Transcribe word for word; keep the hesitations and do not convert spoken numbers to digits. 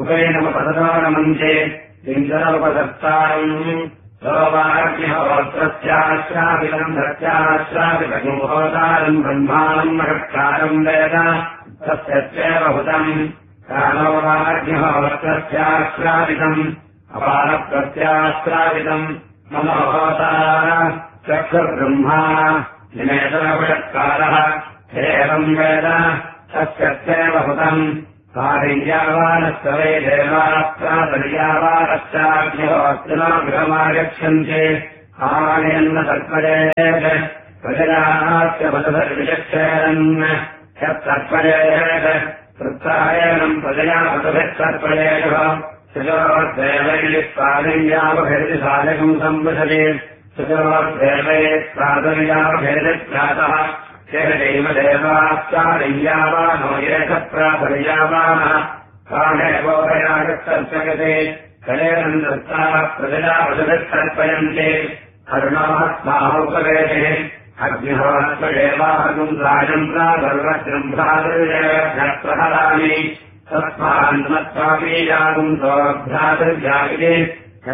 उपैनमपदतानमन्ते इन्द्रमुपसत्तारम् सोवाग्निहोत्रस्याश्रावितम् धत्याश्रावितमुहोतारम् ब्रह्माणम् महत्कारम् वेद तस्य चैव हुतम् कालोवाग्निहोत्रस्याश्रावितम् अपारप्रत्याश्रावितम् मम होतार चक्षुर्ब्रह्मा निमेतरपषत्कारः एवम् वेद तस्य चैव हुतम् कार्यावानस्य वै देवास्त्रादर्यावानश्चाग्निहोत्रिमागृहमागच्छन्ति आनयन्न तत्परेत् प्रजयास्य वसुभिर्विचक्षेरन् यत्तत्परेत् वृत्तायनम् प्रजया वसुभिस्तत्परेयुः सुजोर्देवैः प्रादर्यावभेदि साधकम् सम्पृशति सुजोर्देवैः प्रादर्यावभेदि प्रातः चेदैव देवाश्चादय्यावानो येषप्रादर्यावानः कामेवोभयागस्तर्पयते कलेन दत्ताः प्रजया वसुभिस्तर्पयन्ते अरुणात्माहुपवेतिः अग्निहोत्रदेवाहम् राजम् प्रादर्वज्रम् भ्रातृप्रहरामि तस्मान्मत्वापीयागुम् सोऽभ्रातृजागिरे